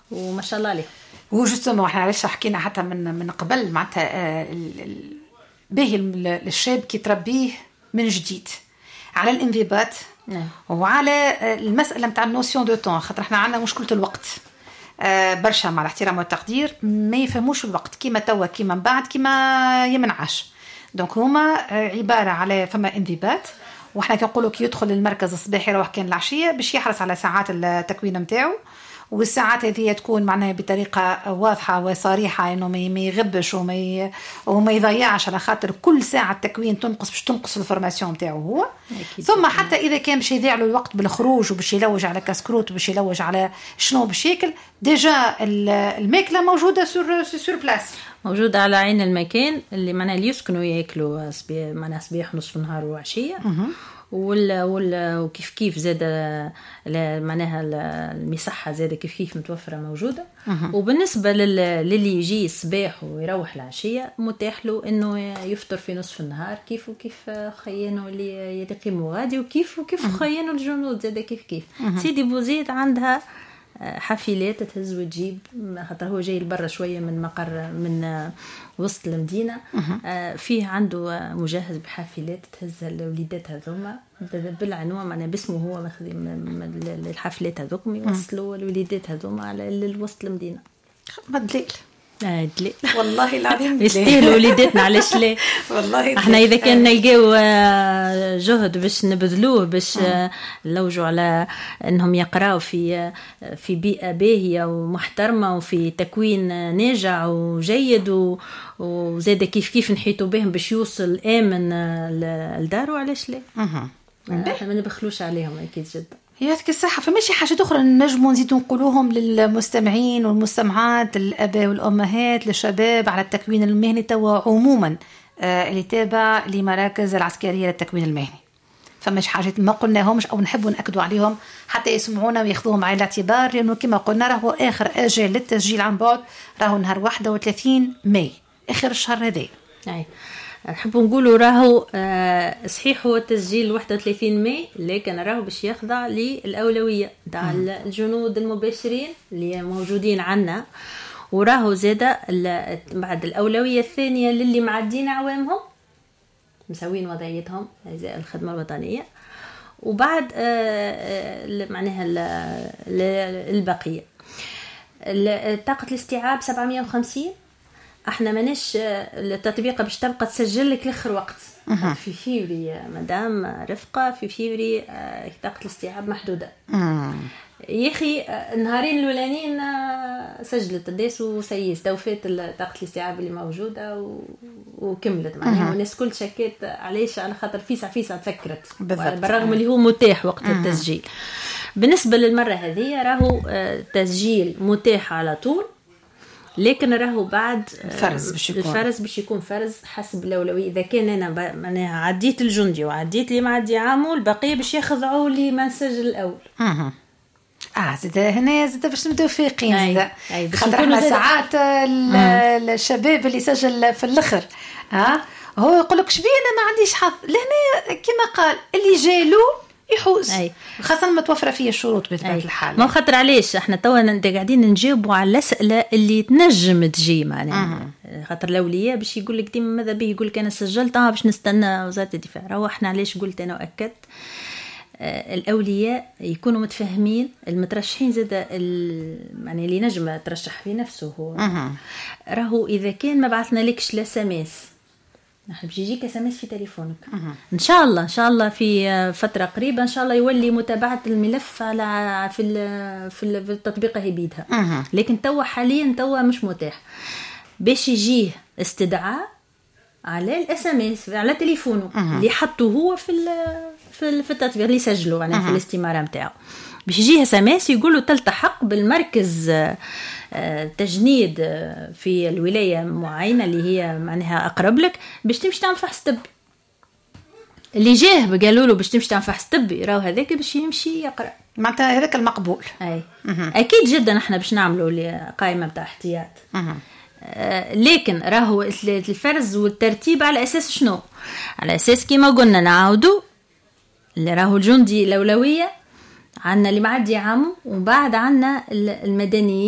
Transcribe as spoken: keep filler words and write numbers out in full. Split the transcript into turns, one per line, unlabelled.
وما شاء الله عليه.
وجوستومون احنا علاش حكينا حتى من من قبل معناتها باهي الشاب كي تربيه من جديد على الانضباط وعلى المساله نتاع النوسيون دو طون، خاطر احنا عندنا مشكله الوقت برشا مع الاحترام والتقدير، ما يفهموش الوقت كيما توا كيما من بعد كيما يمنعش. دونك هما عباره على فما انضباط، واحنا كنقولوا كي يدخل المركز الصباحي يروح كان العشيه باش يحرص على ساعات التكوين نتاعو، والساعات هذه تكون معناها بطريقه واضحه وصريحه انه ما يغبش وما وما يضيعش، على خاطر كل ساعه تكوين تنقص باش تنقص الفورماسيون نتاعو هو. ثم حتى اذا كان باش يضيع له الوقت بالخروج وباش يلوج على كاسكروت وباش يلوج على شنو باش ياكل، ديجا الماكله موجوده سور سور بلاس،
موجوده على عين المكان اللي معناها اللي يسكنوا ياكلوا صباح معناها صباح نصف النهار وعشيه. ولا ولا وكيف كيف زاد معناها المصحة زاد كيف كيف متوفرة موجودة. وبالنسبة للي يجي الصباح ويروح العشية متاح له إنه يفطر في نصف النهار كيف وكيف خيانه اللي يقيموا غادي، وكيف وكيف خيانه الجنود زاد كيف كيف. سيدي بوزيد عندها حافلات تهز وتجيب، خاطر هو جاي لبرا شويه من مقر من وسط المدينه. فيه عنده مجهز بحافلات تهز الوليدات هذوما بالعنوان معناها باسمه هو ماخذ الحافلات هذوكم يوصلوا الوليدات هذوما على وسط المدينه.
خدمه دليل
اه دليل
والله العظيم
يستاهلوا وليداتنا. علاش لا؟
والله
احنا اذا كان نلقاو جهد باش نبذلوه باش نلوجوا على انهم يقراوا في في بيئه باهيه ومحترمه وفي تكوين ناجع وجيد، وزاده كيف كيف نحيطوا بهم باش يوصل امن لدارو، علاش لا؟ احنا ما نبخلوش عليهم اكيد جدا.
يعطيك الصحة. فماشي حاجة أخرى نجموا نزيدوا نقولوهم للمستمعين والمستمعات، الأباء والأمهات، للشباب على التكوين المهني توا عموما اللي تابع لمراكز العسكرية للتكوين المهني؟ فماشي حاجة ما قلناهمش أو نحبوا نأكدوا عليهم حتى يسمعونا وياخذوهم على الاعتبار، لأنه كما قلنا راهو آخر أجل للتسجيل عن بعد راهو نهار واحد وثلاثين ماي آخر الشهر هذا.
أي نحب نقولوا راهو آه صحيح هو التسجيل واحد وثلاثين ماي، لكن راهو باش يخضع للأولوية تاع الجنود المباشرين اللي موجودين عنا، وراهو زاده بعد الأولوية الثانية للي معدين عوامهم مسوين وضعيتهم زي الخدمة الوطنية، وبعد آه معناها البقية طاقة الاستيعاب سبعمية وخمسين. احنا ماناش التطبيقه باش تبقى تسجل لك لاخر وقت أه. في فيفري مدام رفقه في فيفري طاقه الاستيعاب محدوده. أه. يا اخي النهارين الاولانيين سجلت الداس وسيس توفيت طاقه الاستيعاب اللي موجوده و... وكملت معناها. والناس كل شكيت علاش على خاطر فيسع فيسع تسكرت بالرغم اللي هو متاح وقت أه. التسجيل. بالنسبه للمره هذه راهو تسجيل متاح على طول، لكن راهو بعد
فرز باش يكون
الفرز باش يكون فرز حسب الاولويه. اذا كان انا معناها عديت الجندي وعديت لي معدي عامو، البقيه باش يخضعوا لي ما نسجل الاول.
اها اه زاد هنا زاد باش نبداو فايقين زاد خاطر ساعات الشباب اللي سجل في الاخر ها هو يقول لك شبيه انا ما عنديش حظ، لهنا كما قال اللي جاي له يحوز، خاصة ما توفر فيه الشروط بطبيعة الحال.
ما خاطر علاش احنا توا قاعدين نجاوبوا على الأسئلة اللي تنجم تجي معناها. خاطر الأولياء باش يقول لك ديما ماذا به يقول لك أنا سجلت اه باش نستنى وزارة الدفاع. راهو احنا علاش قلت أنا وأكدت آه الأولياء يكونوا متفاهمين، المترشحين زاد يعني اللي نجم ترشح في نفسه هو أه. راهو إذا كان ما بعثنا لكش لا سماس نحن باش يجيك اس ام اس في تليفونك أه. ان شاء الله ان شاء الله في فتره قريبه ان شاء الله يولي متابعه الملف على في في التطبيق هبيدها أه. لكن توا حاليا توا مش متاح باش يجيه استدعاء على الاس ام اس على تليفونه أه. اللي حطه هو في في في التطبيق اللي سجله يعني أه. في الاستماره نتاعو باش يجيه اس ام اس يقول له تلتحق بالمركز تجنيد في الولاية معينة اللي هي معناها أقرب لك باش تمشي تعمل فحص طبي. اللي جاه قالوا له باش تمشي تعمل فحص طبي راهو هذاك باش يمشي يقرأ
معناتها هذاك المقبول.
أي مه. أكيد جدا احنا باش نعملوا قائمة بتاع احتياط آه لكن راهو الفرز والترتيب على أساس شنو؟ على أساس كما قلنا نعاودوا اللي راهو الجندي الأولوية عنا اللي معدي عامه، وبعد عنا المدنيين